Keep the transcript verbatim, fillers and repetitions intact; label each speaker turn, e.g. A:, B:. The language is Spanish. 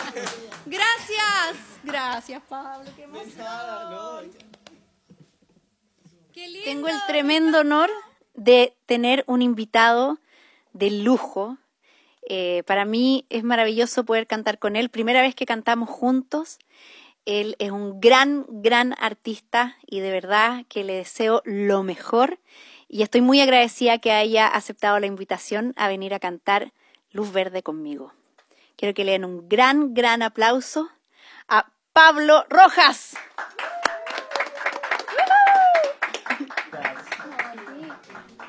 A: Gracias. Gracias, Pablo. Qué emoción. Qué lindo. Tengo el tremendo honor de tener un invitado de lujo. Eh, para mí es maravilloso poder cantar con él. Primera vez que cantamos juntos. Él es un gran, gran artista y de verdad que le deseo lo mejor. Y estoy muy agradecida que haya aceptado la invitación a venir a cantar Luz Verde conmigo. Quiero que le den un gran, gran aplauso a Pablo Rojas.